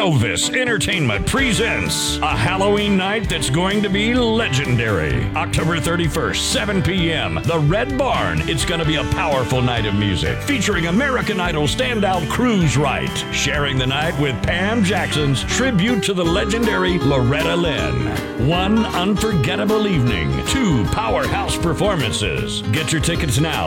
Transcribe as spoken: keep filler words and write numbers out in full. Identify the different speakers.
Speaker 1: Elvis Entertainment presents a Halloween night that's going to be legendary. October thirty-first, seven p.m., the Red Barn. It's going to be a powerful night of music featuring American Idol standout Cruise Wright, sharing the night with Pam Jackson's tribute to the legendary Loretta Lynn. One unforgettable evening, two powerhouse performances. Get your tickets now